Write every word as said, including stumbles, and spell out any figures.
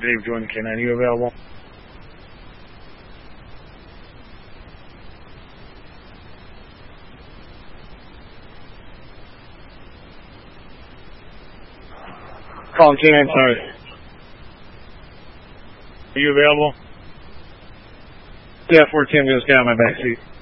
Dave Jordan K nine. Are you available? Call K nine, sorry. Are you available? Yeah, fourteen, I'm going to stay on my back seat.